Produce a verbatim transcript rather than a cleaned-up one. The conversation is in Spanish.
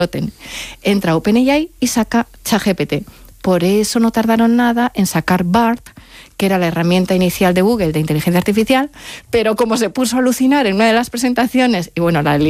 entra a OpenAI y saca ChatGPT. Por eso no tardaron nada en sacar BART, que era la herramienta inicial de Google de inteligencia artificial, pero como se puso a alucinar en una de las presentaciones, y bueno, la